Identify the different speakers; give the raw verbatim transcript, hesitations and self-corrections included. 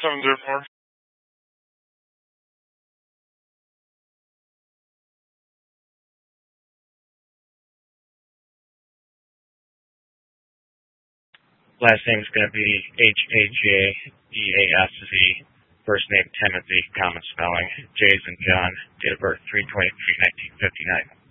Speaker 1: seven zero four.
Speaker 2: Last name's going to be H A J E A S Z. First name Timothy, common spelling. J as in John. Date of birth three twenty-three nineteen fifty-nine.